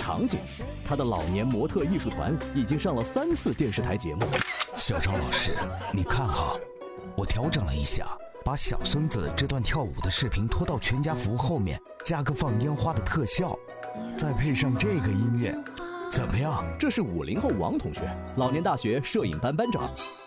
场景。他的老年模特艺术团已经上了3次电视台节目。 小张老师，你看哈，我调整了一下，把小孙子这段跳舞的视频拖到全家福后面，加个放烟花的特效，再配上这个音乐，怎么样？ 这是50后王同学，老年大学摄影班班长。